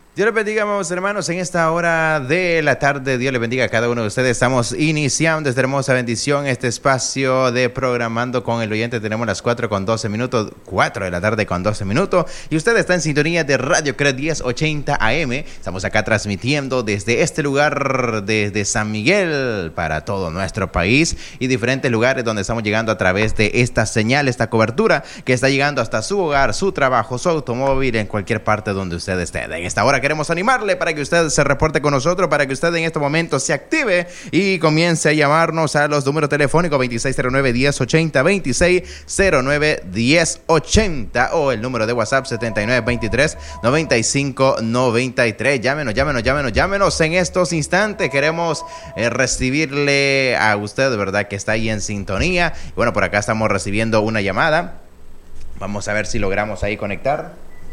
Dios les bendiga, amados hermanos, en esta hora de la tarde. Dios les bendiga a cada uno de ustedes. Estamos iniciando esta hermosa bendición, este espacio de Programando con el Oyente. Tenemos las 4:12, 4 de la tarde con 12 minutos. Y usted está en sintonía de Radio CRED 1080 AM. Estamos acá transmitiendo desde este lugar, desde San Miguel, para todo nuestro país y diferentes lugares donde estamos llegando a través de esta señal, esta cobertura que está llegando hasta su hogar, su trabajo, su automóvil, en cualquier parte donde usted esté. En esta hora queremos animarle para que usted se reporte con nosotros, para que usted en este momento se active y comience a llamarnos a los números telefónicos 2609-1080, 2609-1080 o el número de WhatsApp 7923-9593. Llámenos en estos instantes. Queremos recibirle a usted, ¿verdad?, que está ahí en sintonía. Bueno, por acá estamos recibiendo una llamada. Vamos a ver si logramos ahí conectar.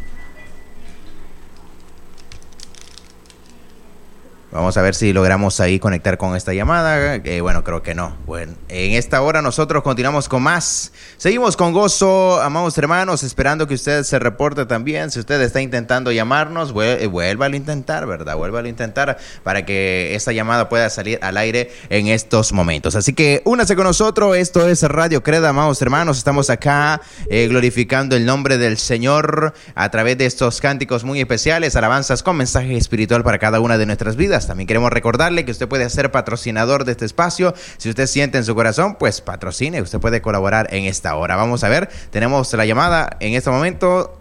Vamos a ver si logramos ahí conectar con esta llamada. Bueno, creo que no. Bueno, en esta hora nosotros continuamos con más. Seguimos con gozo, amados hermanos, esperando que usted se reporte también. Si usted está intentando llamarnos, vuélvalo a intentar, ¿verdad? Vuélvalo a intentar para que esta llamada pueda salir al aire en estos momentos. Así que únase con nosotros. Esto es Radio CRED, amados hermanos. Estamos acá glorificando el nombre del Señor a través de estos cánticos muy especiales, alabanzas con mensaje espiritual para cada una de nuestras vidas. También queremos recordarle que usted puede ser patrocinador de este espacio. Si usted siente en su corazón, pues patrocine. Usted puede colaborar en esta hora. Vamos a ver, tenemos la llamada en este momento.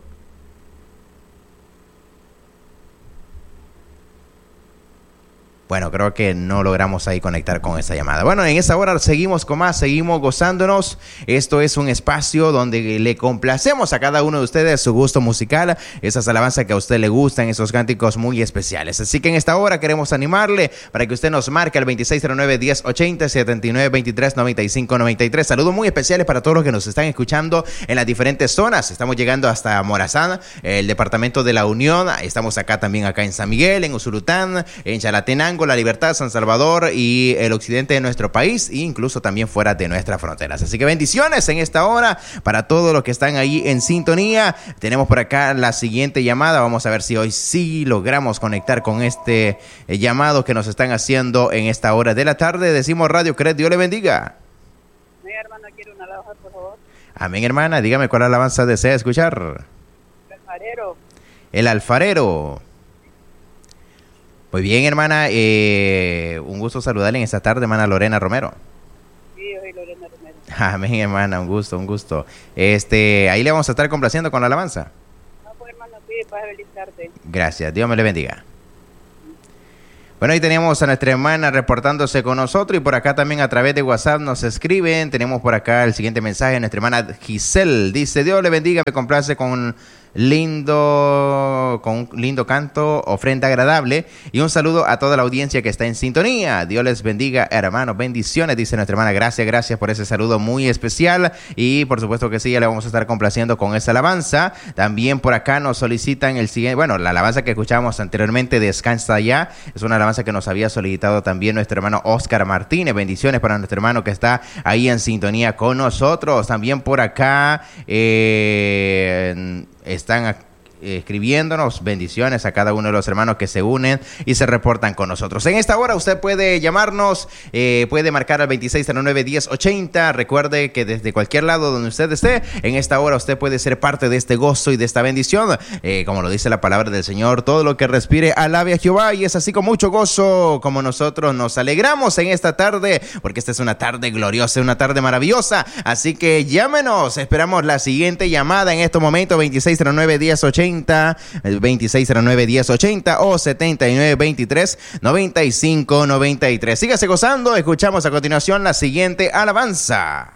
Bueno, creo que no logramos ahí conectar con esa llamada. Bueno, en esa hora seguimos con más, seguimos gozándonos. Esto es un espacio donde le complacemos a cada uno de ustedes su gusto musical, esas alabanzas que a usted le gustan, esos cánticos muy especiales. Así que en esta hora queremos animarle para que usted nos marque al 2609-1080, 7923-9593. Saludos muy especiales para todos los que nos están escuchando en las diferentes zonas. Estamos llegando hasta Morazán, el departamento de La Unión. Estamos acá también acá en San Miguel, en Usulután, en Chalatenango, La Libertad, San Salvador y el occidente de nuestro país, e incluso también fuera de nuestras fronteras. Así que bendiciones en esta hora para todos los que están ahí en sintonía. Tenemos por acá la siguiente llamada. Vamos a ver si hoy sí logramos conectar con este llamado que nos están haciendo en esta hora de la tarde. Decimos Radio CRED, Dios le bendiga. Mi hermana quiere una alabanza, por favor. Amén, hermana. Dígame cuál alabanza desea escuchar. El alfarero. El alfarero. Muy bien, hermana, un gusto saludarle en esta tarde, hermana Lorena Romero. Sí, yo soy Lorena Romero. Amén, hermana, un gusto. Ahí le vamos a estar complaciendo con la alabanza. No, pues hermano, sí, para felicitarte. Gracias, Dios me le bendiga. Bueno, ahí teníamos a nuestra hermana reportándose con nosotros y por acá también a través de WhatsApp nos escriben. Tenemos por acá el siguiente mensaje, nuestra hermana Giselle dice: Dios le bendiga, me complace con un lindo canto, ofrenda agradable y un saludo a toda la audiencia que está en sintonía. Dios les bendiga, hermanos, bendiciones, dice nuestra hermana. Gracias por ese saludo muy especial y por supuesto que sí, ya le vamos a estar complaciendo con esa alabanza. También por acá nos solicitan el siguiente, bueno, la alabanza que escuchábamos anteriormente, Descansa Ya, es una alabanza que nos había solicitado también nuestro hermano Oscar Martínez. Bendiciones para nuestro hermano que está ahí en sintonía con nosotros. También por acá están escribiéndonos. Bendiciones a cada uno de los hermanos que se unen y se reportan con nosotros. En esta hora usted puede llamarnos, puede marcar al 2609-1080. Recuerde que desde cualquier lado donde usted esté, en esta hora usted puede ser parte de este gozo y de esta bendición. Como lo dice la palabra del Señor, todo lo que respire alabe a Jehová, y es así con mucho gozo como nosotros nos alegramos en esta tarde, porque esta es una tarde gloriosa, una tarde maravillosa. Así que llámenos, esperamos la siguiente llamada en este momento, 2609-1080, 2609-1080 o 7923-9593. Sígase gozando, escuchamos a continuación la siguiente alabanza.